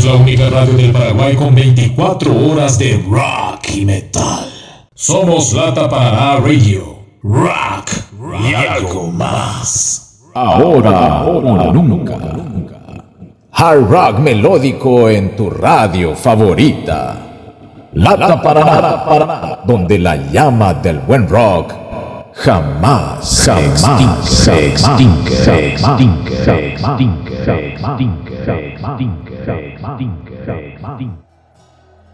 Somos la única radio del Paraguay con 24 horas de rock y metal. Somos Lata Paraná Radio. Rock y algo más. Ahora o nunca. Hard rock melódico en tu radio favorita. Lata Paraná, donde la llama del buen rock jamás se extingue.